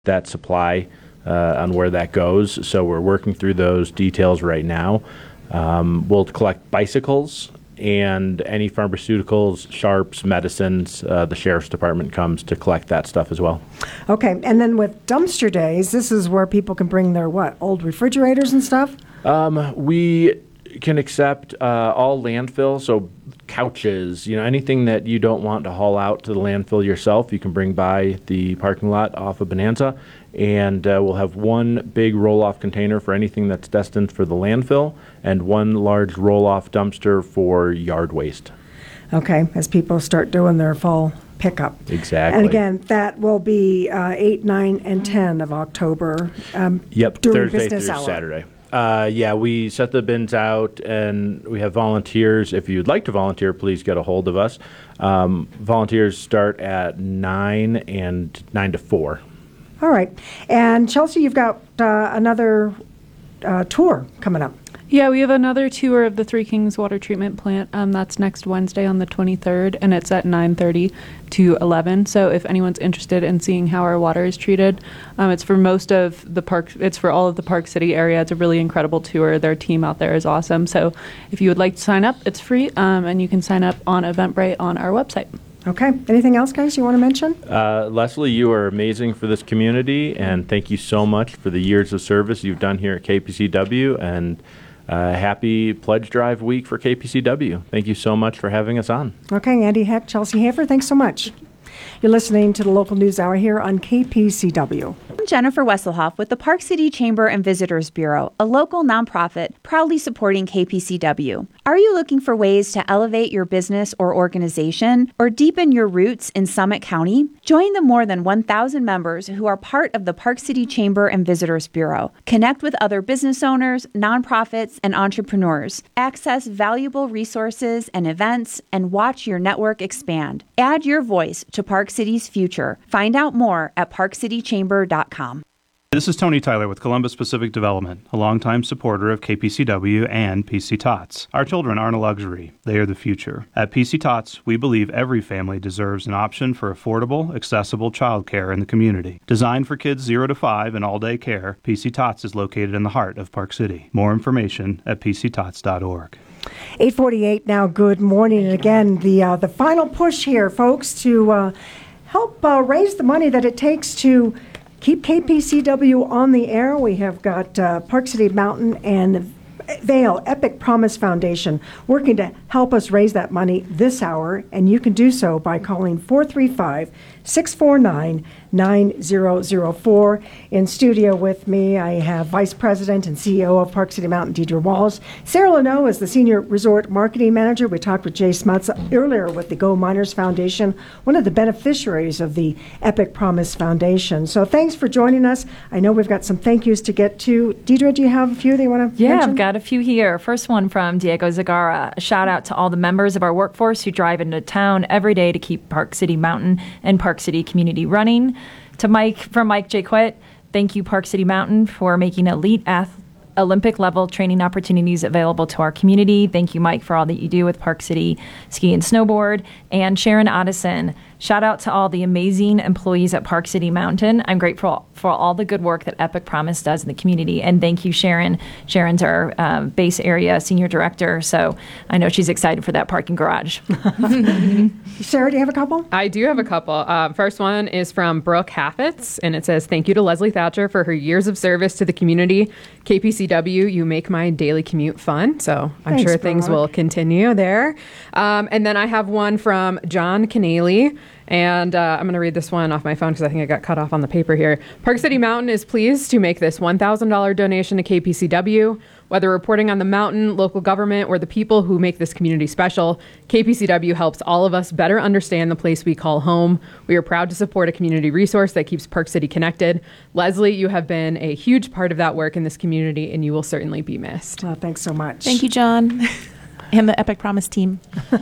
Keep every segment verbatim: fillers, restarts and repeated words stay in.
that supply uh, on where that goes. So we're working through those details right now. Um, we'll collect bicycles and any pharmaceuticals, sharps, medicines. Uh, the sheriff's department comes to collect that stuff as well. Okay, and then with dumpster days, this is where people can bring their what, old refrigerators and stuff? Um, we can accept uh, all landfill, so couches, you know, anything that you don't want to haul out to the landfill yourself, you can bring by the parking lot off of Bonanza, and uh, we'll have one big roll-off container for anything that's destined for the landfill, and one large roll-off dumpster for yard waste. Okay, as people start doing their fall pickup. Exactly. And again, that will be uh, eight, nine, and ten of October. Um, yep, during Thursday business through hour. Saturday. Uh, yeah, we set the bins out, and we have volunteers. If you'd like to volunteer, please get a hold of us. Um, volunteers start at nine and nine to four. All right. And Chelsea, you've got uh, another uh, tour coming up. Yeah, we have another tour of the Three Kings Water Treatment Plant. Um, that's next Wednesday on the twenty-third, and it's at nine thirty to eleven. So if anyone's interested in seeing how our water is treated, um, it's for most of the park. It's for all of the Park City area. It's a really incredible tour. Their team out there is awesome. So if you would like to sign up, it's free, um, and you can sign up on Eventbrite on our website. Okay. Anything else, guys, you want to mention? Uh, Leslie, you are amazing for this community, and thank you so much for the years of service you've done here at K P C W, and Uh, happy Pledge Drive week for K P C W. Thank you so much for having us on. Okay, Andy Heck, Chelsea Hafer, thanks so much. You're listening to the Local News Hour here on K P C W. I'm Jennifer Wesselhoff with the Park City Chamber and Visitors Bureau, a local nonprofit proudly supporting K P C W. Are you looking for ways to elevate your business or organization or deepen your roots in Summit County? Join the more than one thousand members who are part of the Park City Chamber and Visitors Bureau. Connect with other business owners, nonprofits, and entrepreneurs. Access valuable resources and events and watch your network expand. Add your voice to Park City's future. Find out more at park city chamber dot com. This is Tony Tyler with Columbus Pacific Development, a longtime supporter of K P C W and P C Tots. Our children aren't a luxury, they are the future. At P C Tots, we believe every family deserves an option for affordable, accessible childcare in the community. Designed for kids zero to five and all-day care, P C Tots is located in the heart of Park City. More information at p c tots dot org. eight forty-eight now, good morning. And again, the, uh, the final push here, folks, to uh, help uh, raise the money that it takes to keep K P C W on the air. We have got uh, Park City Mountain and Vail Epic Promise Foundation working to help us raise that money this hour, and you can do so by calling four three five, six four nine, nine zero zero four. In studio with me, I have Vice President and C E O of Park City Mountain, Deidre Wallace. Sarah Leno is the Senior Resort Marketing Manager. We talked with Jay Smuts earlier with the Go Miners Foundation, one of the beneficiaries of the Epic Promise Foundation. So thanks for joining us. I know we've got some thank yous to get to. Deidre, do you have a few that you want to yeah, mention? I've got a few here. First one from Diego Zagara. A shout out to all the members of our workforce who drive into town every day to keep Park City Mountain and Park City Community running. To Mike, from Mike Jaquette, thank you, Park City Mountain, for making elite ath- Olympic level training opportunities available to our community. Thank you, Mike, for all that you do with Park City Ski and Snowboard. And Sharon Otteson, shout out to all the amazing employees at Park City Mountain. I'm grateful for all the good work that Epic Promise does in the community. And thank you, Sharon. Sharon's our um, base area senior director, so I know she's excited for that parking garage. Sarah, do you have a couple? I do have a couple. Uh, first one is from Brooke Haffitz, and it says, thank you to Leslie Thatcher for her years of service to the community. K P C W, you make my daily commute fun. So I'm Thanks, sure things Brooke. will continue there. Um, and then I have one from John Canale. And uh, I'm going to read this one off my phone because I think I got cut off on the paper here. Park City Mountain is pleased to make this one thousand dollars donation to K P C W. Whether reporting on the mountain, local government, or the people who make this community special, K P C W helps all of us better understand the place we call home. We are proud to support a community resource that keeps Park City connected. Leslie, you have been a huge part of that work in this community, and you will certainly be missed. Oh, thanks so much. Thank you, John, and the Epic Promise team.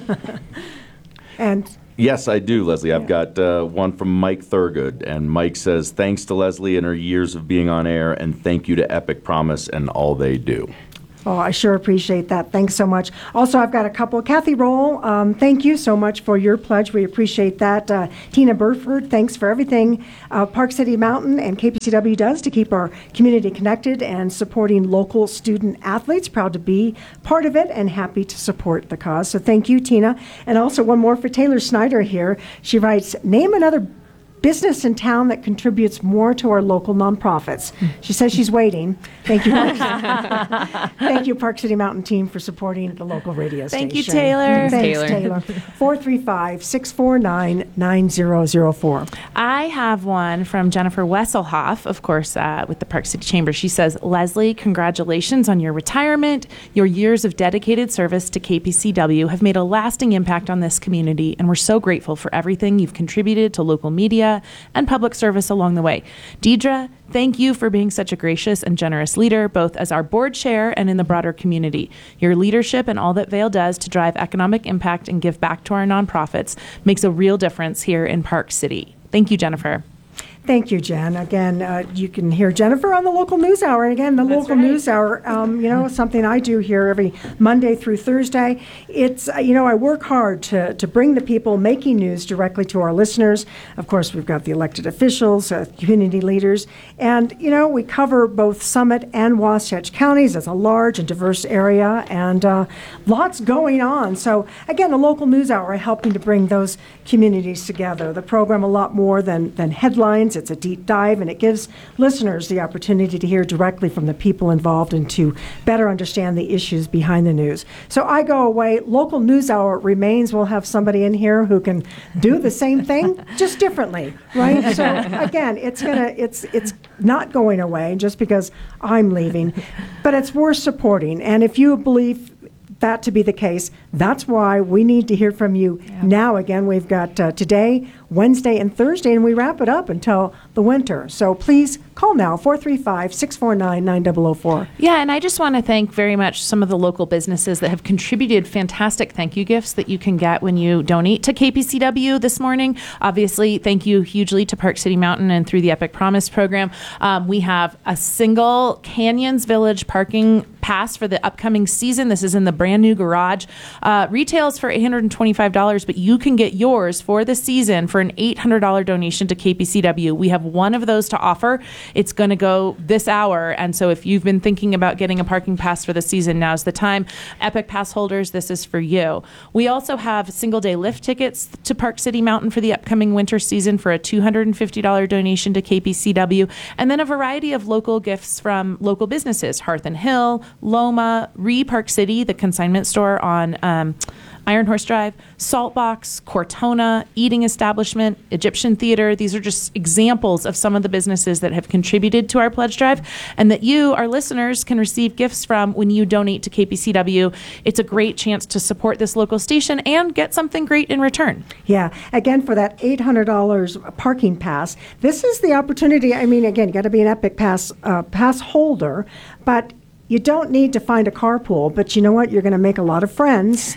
And yes, I do, Leslie. I've got uh, one from Mike Thurgood, and Mike says, thanks to Leslie and her years of being on air, and thank you to Epic Promise and all they do. Oh, I sure appreciate that. Thanks so much. Also, I've got a couple. Kathy Roll, um, thank you so much for your pledge. We appreciate that. Uh, Tina Burford, thanks for everything uh, Park City Mountain and K P C W does to keep our community connected and supporting local student athletes. Proud to be part of it and happy to support the cause. So thank you, Tina. And also one more for Taylor Snyder here. She writes, name another business in town that contributes more to our local nonprofits. She says she's waiting. Thank you, Park City. Thank you, Park City Mountain team, for supporting the local radio station. Thank you, Taylor. Thanks, Taylor. Taylor. four three five, six four nine, nine zero zero four. I have one from Jennifer Wesselhoff, of course, uh, with the Park City Chamber. She says, Leslie, congratulations on your retirement. Your years of dedicated service to K P C W have made a lasting impact on this community, and we're so grateful for everything you've contributed to local media and public service along the way. Deidre, thank you for being such a gracious and generous leader, both as our board chair and in the broader community. Your leadership and all that Vail does to drive economic impact and give back to our nonprofits makes a real difference here in Park City. Thank you, Jennifer. Thank you, Jen. Again, uh, you can hear Jennifer on the local news hour. And again, the local news hour, um, you know, is something I do here every Monday through Thursday. It's, uh, you know, I work hard to, to bring the people making news directly to our listeners. Of course, we've got the elected officials, uh, community leaders, and, you know, we cover both Summit and Wasatch counties. It's a large and diverse area, and uh, lots going on. So, again, the local news hour helping to bring those communities together. The program a lot more than, than headlines. It's a deep dive, and it gives listeners the opportunity to hear directly from the people involved and to better understand the issues behind the news. So I go away. Local news hour remains. We'll have somebody in here who can do the same thing, just differently, right? So again, it's gonna, it's it's not going away just because I'm leaving, but it's worth supporting. And if you believe that to be the case, that's why we need to hear from you now. Again, we've got uh, today, Wednesday, and Thursday, and we wrap it up until the winter. So please call now, four three five, six four nine, nine zero zero four. Yeah, and I just want to thank very much some of the local businesses that have contributed fantastic thank you gifts that you can get when you donate to K P C W this morning. Obviously, thank you hugely to Park City Mountain and through the Epic Promise program. Um, we have a single Canyons Village parking pass for the upcoming season. This is in the brand new garage. Uh, retails for eight hundred twenty-five dollars, but you can get yours for the season for an eight hundred dollars donation to K P C W. We have one of those to offer. It's going to go this hour, and so if you've been thinking about getting a parking pass for the season, now's the time. Epic Pass holders, this is for you. We also have single-day lift tickets to Park City Mountain for the upcoming winter season for a two hundred fifty dollars donation to K P C W, and then a variety of local gifts from local businesses, Hearth and Hill, Loma, Re Park City, the consignment store on um, Iron Horse Drive, Saltbox, Cortona, Eating Establishment, Egyptian Theater. These are just examples of some of the businesses that have contributed to our pledge drive and that you, our listeners, can receive gifts from when you donate to K P C W. It's a great chance to support this local station and get something great in return. Yeah. Again, for that eight hundred dollars parking pass, this is the opportunity. I mean, again, you got to be an Epic Pass uh, pass holder, but you don't need to find a carpool, but you know what? You're going to make a lot of friends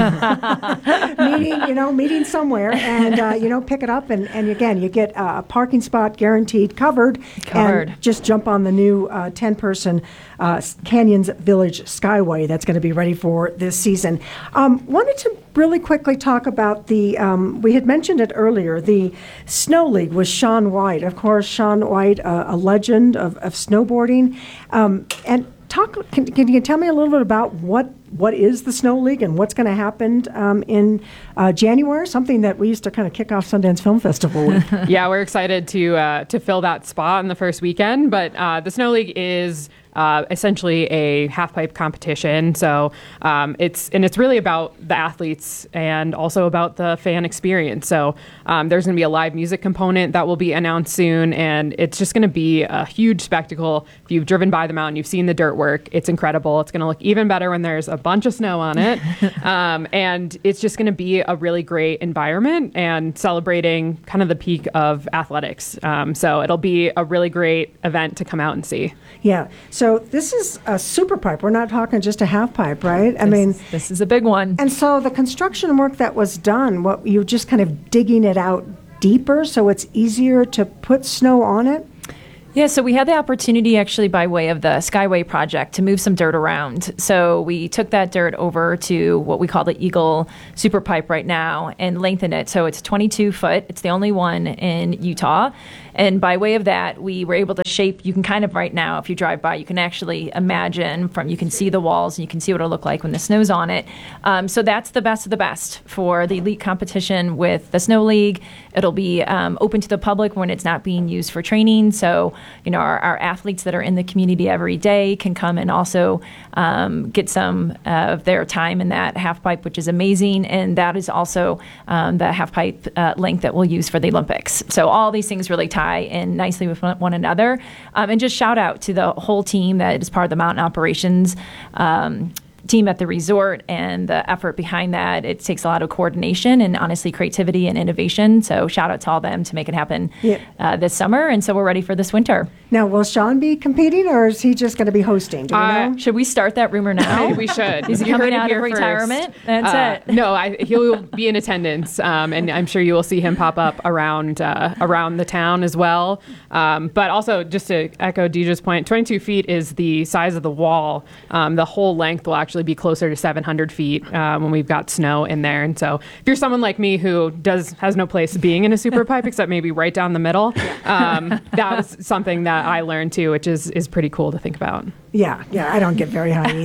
meeting, you know, meeting somewhere, and uh, you know, pick it up, and, and again, you get uh, a parking spot guaranteed, covered, Covered. and just jump on the new uh, ten-person uh, Canyons Village Skyway that's going to be ready for this season. Um, wanted to really quickly talk about the. Um, we had mentioned it earlier. The Snow League with Shaun White. Of course, Shaun White, uh, a legend of, of snowboarding, um, and. Talk, can, can you tell me a little bit about what, what is the Snow League and what's going to happen um, in uh, January? Something that we used to kind of kick off Sundance Film Festival with. Yeah, we're excited to uh, to fill that spot in the first weekend. But uh, the Snow League is uh, essentially a half pipe competition. So um, it's and it's really about the athletes and also about the fan experience. So um, there's going to be a live music component that will be announced soon, and it's just going to be a huge spectacle. If you've driven by the mountain, you've seen the dirt work. It's incredible. It's going to look even better when there's a bunch of snow on it, um, and it's just going to be a really great environment and celebrating kind of the peak of athletics. Um, so it'll be a really great event to come out and see. Yeah. So this is a super pipe. We're not talking just a half pipe, right? I mean, This is a big one. and so the construction work that was done, what you're just kind of digging it out deeper so it's easier to put snow on it? Yeah, so we had the opportunity actually by way of the Skyway project to move some dirt around. So we took that dirt over to what we call the Eagle Super Pipe right now and lengthened it. So it's twenty-two foot. It's the only one in Utah. And by way of that, we were able to shape, you can kind of right now, if you drive by, you can actually imagine from, you can see the walls and you can see what it'll look like when the snow's on it. Um, so that's the best of the best for the elite competition with the Snow League. It'll be um, open to the public when it's not being used for training. So, you know, our, our athletes that are in the community every day can come and also um, get some of their time in that half pipe, which is amazing. And that is also um, the half pipe uh, length that we'll use for the Olympics. So all these things really tie in nicely with one, one another. Um, and just shout out to the whole team that is part of the mountain operations um, team at the resort and the effort behind that. It takes a lot of coordination and honestly creativity and innovation. So shout out to all them to make it happen Yeah. uh, this summer. And so we're ready for this winter. Now, will Sean be competing, or is he just going to be hosting? Do we Uh, know? Should we start that rumor now? we should. Is he You heard coming it out here of first. retirement? That's Uh, it. No, I, he'll be in attendance, um, and I'm sure you will see him pop up around uh, around the town as well. Um, but also, just to echo Deidre's point, twenty-two feet is the size of the wall. Um, the whole length will actually be closer to seven hundred feet uh, when we've got snow in there. And so, if you're someone like me who does has no place being in a super pipe except maybe right down the middle, um, that was something that I learned too, which is is pretty cool to think about. Yeah, yeah, I don't get very high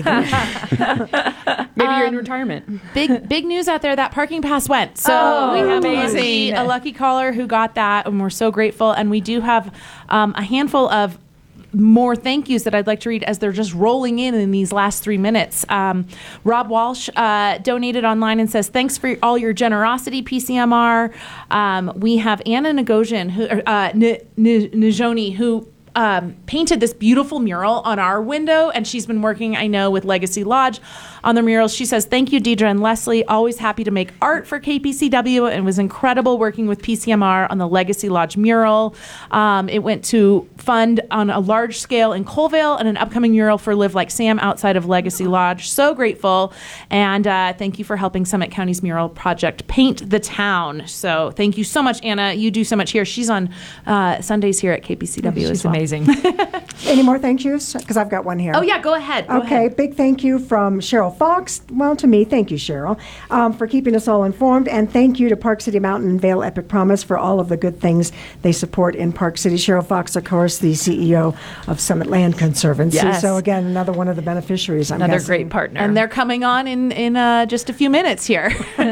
either. Maybe you're in retirement. Big big news out there. That parking pass went. So Oh, we have amazing. a, a lucky caller who got that, and we're so grateful. And we do have um, a handful of more thank yous that I'd like to read as they're just rolling in in these last three minutes. Um, Rob Walsh uh, donated online and says, thanks for all your generosity, P C M R. Um, we have Anna Nagosian, who, uh, N- N- Najoni, who Um, painted this beautiful mural on our window, and she's been working, I know, with Legacy Lodge on the murals. She says, thank you, Deidre and Leslie. Always happy to make art for K P C W, and was incredible working with P C M R on the Legacy Lodge mural. Um, it went to fund on a large scale in Colville and an upcoming mural for Live Like Sam outside of Legacy Lodge. So grateful. And uh, thank you for helping Summit County's mural project paint the town. So thank you so much, Anna. You do so much here. She's on uh, Sundays here at K P C W She's as well. amazing. Any more thank yous? Because I've got one here. Oh, yeah, go ahead. Go Okay, ahead. big thank you from Cheryl Fox. Well, to me, thank you, Cheryl, um, for keeping us all informed. And thank you to Park City Mountain and Vail Epic Promise for all of the good things they support in Park City. Cheryl Fox, of course, the C E O of Summit Land Conservancy. Yes. So, again, another one of the beneficiaries, I'm Another guessing. great partner. And they're coming on in, in uh, just a few minutes here.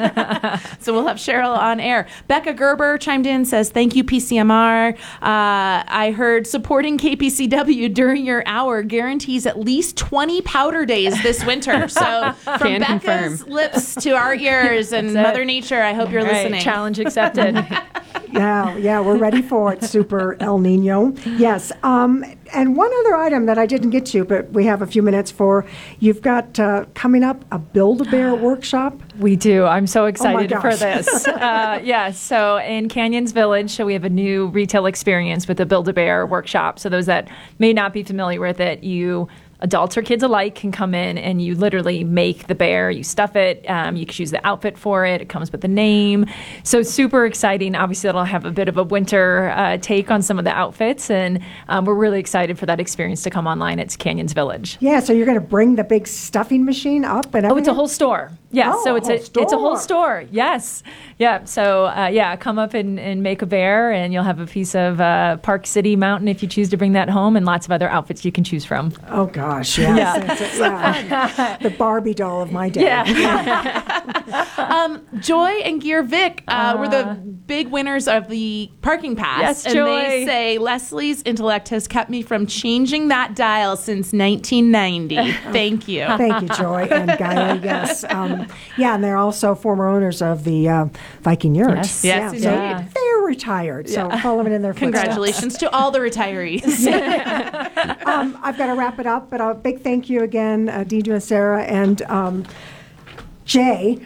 So we'll have Cheryl on air. Becca Gerber chimed in, says, thank you, P C M R. Uh, I heard supporting K P C W during your hour guarantees at least twenty powder days this winter. So from Can Becca's confirm. lips to our ears and That's it. Mother Nature, I hope you're All right, listening. challenge accepted. Yeah, yeah, we're ready for it, Super El Nino. Yes, um, and one other item that I didn't get to, but we have a few minutes for, you've got uh, coming up a Build-A-Bear workshop. We do. I'm so excited gosh. for this. uh, yeah, so in Canyons Village, so we have a new retail experience with the Build-A-Bear workshop. So those that may not be familiar with it, you adults or kids alike can come in and you literally make the bear, you stuff it, um, you can choose the outfit for it, it comes with a name. So super exciting. Obviously, it'll have a bit of a winter uh, take on some of the outfits, and um, we're really excited for that experience to come online at Canyons Village. Yeah, so you're going to bring the big stuffing machine up and everything? Oh, it's a whole store. Yeah, Oh, so a it's whole a it's a whole store. store. Yes, yeah. So uh, yeah, come up and, and make a bear, and you'll have a piece of uh, Park City Mountain if you choose to bring that home, and lots of other outfits you can choose from. Oh, gosh, yes. Yeah. It's a- yeah. The Barbie doll of my day. Yeah. Um, Joy and Gear Vic uh, were the big winners of the parking pass. Yes, and Joy. they say, Leslie's intellect has kept me from changing that dial since nineteen ninety. Thank you. Thank you, Joy and Gaia. Yes, um, yeah, and they're also former owners of the uh, Viking Yurt. Yes. Yes, yeah, so indeed. they're retired, so following in their footsteps. Congratulations to all the retirees. Um, I've got to wrap it up, but a big thank you again, uh, Deidre and Sarah and um, Jay. I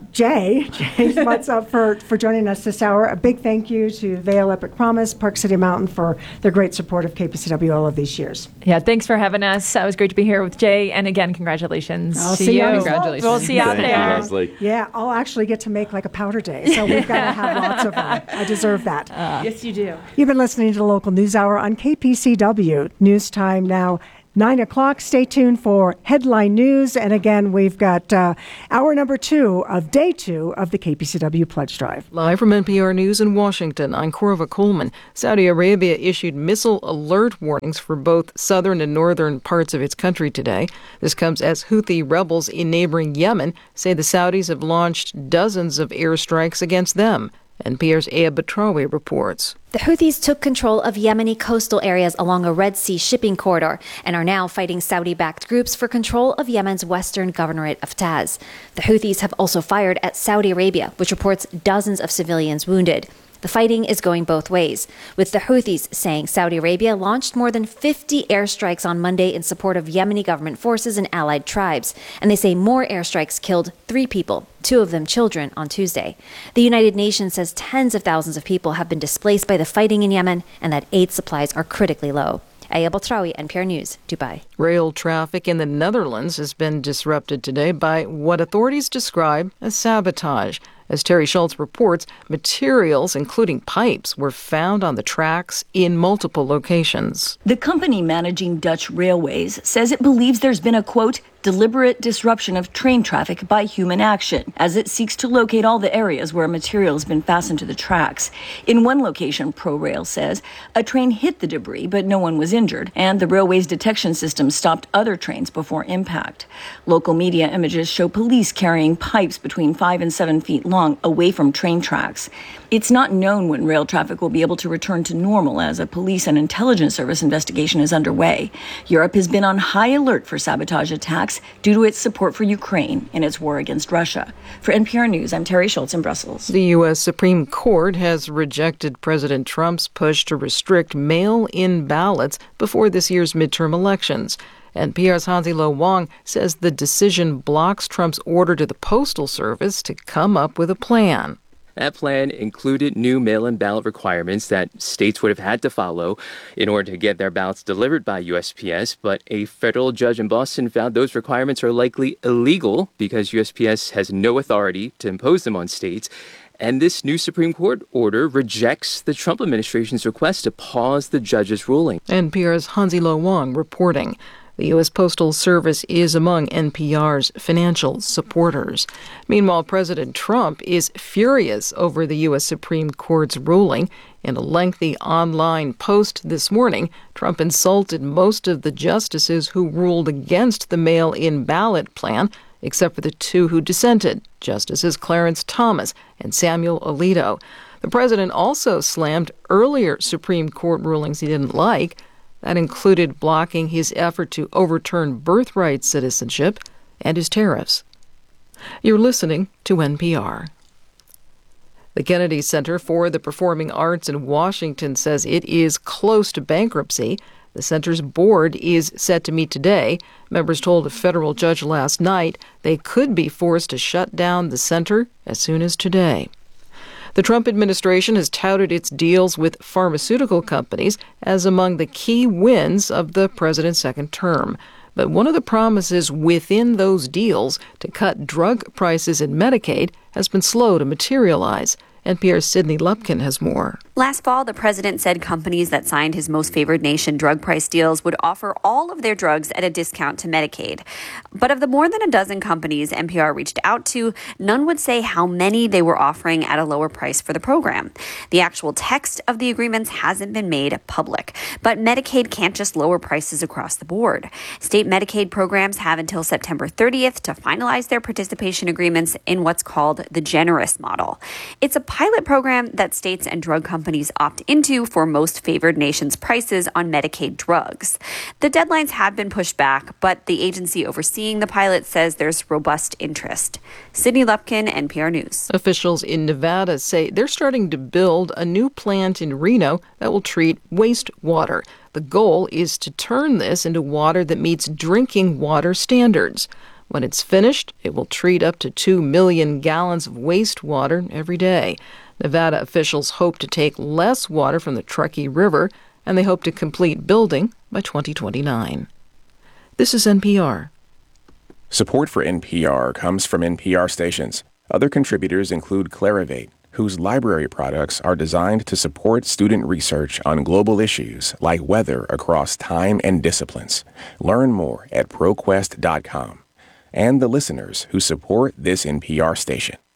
Jay, Jay Smuts, up for, for joining us this hour. A big thank you to Vail Epic Promise, Park City Mountain for their great support of K P C W all of these years. Yeah, thanks for having us. It was great to be here with Jay. And again, congratulations I'll to see you. you. Congratulations. We'll see you out Thank you, there. Leslie. Yeah, I'll actually get to make like a powder day, so we've got to have lots of them. I deserve that. Yes, you do. You've been listening to the Local News Hour on K P C W. News time now, nine o'clock. Stay tuned for headline news. And again, we've got uh, hour number two of day two of the K P C W Pledge Drive. Live from N P R News in Washington, I'm Corva Coleman. Saudi Arabia issued missile alert warnings for both southern and northern parts of its country today. This comes as Houthi rebels in neighboring Yemen say the Saudis have launched dozens of airstrikes against them. N P R's Aya Batrawi reports. The Houthis took control of Yemeni coastal areas along a Red Sea shipping corridor and are now fighting Saudi-backed groups for control of Yemen's western governorate of Taz. The Houthis have also fired at Saudi Arabia, which reports dozens of civilians wounded. The fighting is going both ways, with the Houthis saying Saudi Arabia launched more than fifty airstrikes on Monday in support of Yemeni government forces and allied tribes, and they say more airstrikes killed three people, two of them children, on Tuesday. The United Nations says tens of thousands of people have been displaced by the fighting in Yemen and that aid supplies are critically low. Aya Batrawi, N P R News, Dubai. Rail traffic in the Netherlands has been disrupted today by what authorities describe as sabotage. As Terry Schultz reports, materials, including pipes, were found on the tracks in multiple locations. The company managing Dutch railways says it believes there's been a, quote, deliberate disruption of train traffic by human action, as it seeks to locate all the areas where material has been fastened to the tracks. In one location, ProRail says, a train hit the debris, but no one was injured, and the railway's detection system stopped other trains before impact. Local media images show police carrying pipes between five and seven feet long away from train tracks. It's not known when rail traffic will be able to return to normal, as a police and intelligence service investigation is underway. Europe has been on high alert for sabotage attacks due to its support for Ukraine in its war against Russia. For N P R News, I'm Terry Schultz in Brussels. The U S Supreme Court has rejected President Trump's push to restrict mail-in ballots before this year's midterm elections. N P R's Hansi Lo Wang says the decision blocks Trump's order to the Postal Service to come up with a plan. That plan included new mail-in ballot requirements that states would have had to follow in order to get their ballots delivered by U S P S, but a federal judge in Boston found those requirements are likely illegal because U S P S has no authority to impose them on states. And this new Supreme Court order rejects the Trump administration's request to pause the judge's ruling. N P R's Hansi Lo Wang reporting. The U S Postal Service is among N P R's financial supporters. Meanwhile, President Trump is furious over the U S Supreme Court's ruling. In a lengthy online post this morning, Trump insulted most of the justices who ruled against the mail-in ballot plan, except for the two who dissented, Justices Clarence Thomas and Samuel Alito. The president also slammed earlier Supreme Court rulings he didn't like. That included blocking his effort to overturn birthright citizenship and his tariffs. You're listening to N P R. The Kennedy Center for the Performing Arts in Washington says it is close to bankruptcy. The center's board is set to meet today. Members told a federal judge last night they could be forced to shut down the center as soon as today. The Trump administration has touted its deals with pharmaceutical companies as among the key wins of the president's second term. But one of the promises within those deals to cut drug prices in Medicaid has been slow to materialize. N P R's Sydney Lupkin has more. Last fall, the president said companies that signed his most favored nation drug price deals would offer all of their drugs at a discount to Medicaid. But of the more than a dozen companies N P R reached out to, none would say how many they were offering at a lower price for the program. The actual text of the agreements hasn't been made public, but Medicaid can't just lower prices across the board. State Medicaid programs have until September thirtieth to finalize their participation agreements in what's called the generous model. It's a pilot program that states and drug companies opt into for most favored nations prices on Medicaid drugs. The deadlines have been pushed back, but the agency overseeing the pilot says there's robust interest. Sydney Lupkin, N P R News. Officials in Nevada say they're starting to build a new plant in Reno that will treat wastewater. The goal is to turn this into water that meets drinking water standards. When it's finished, it will treat up to two million gallons of wastewater every day. Nevada officials hope to take less water from the Truckee River, and they hope to complete building by twenty twenty-nine. This is N P R. Support for N P R comes from N P R stations. Other contributors include Clarivate, whose library products are designed to support student research on global issues like weather across time and disciplines. Learn more at ProQuest dot com. And the listeners who support this N P R station.